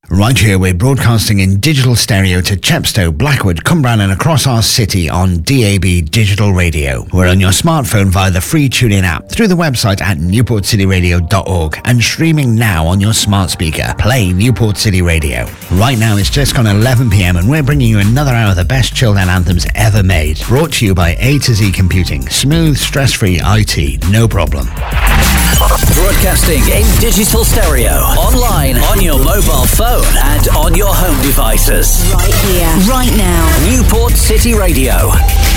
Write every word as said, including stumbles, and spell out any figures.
Right here, we're broadcasting in digital stereo to Chepstow, Blackwood, Cumbrian and across our city on D A B Digital Radio. We're on your smartphone via the free TuneIn app, through the website at newport city radio dot org, and streaming now on your smart speaker. Play Newport City Radio. Right now, it's just gone eleven p.m. and we're bringing you another hour of the best chilled out anthems ever made. Brought to you by A to Z Computing. Smooth, stress-free I T. No problem. Broadcasting in digital stereo, online, on your mobile phone and on your home devices. Right here, right now. Newport City Radio.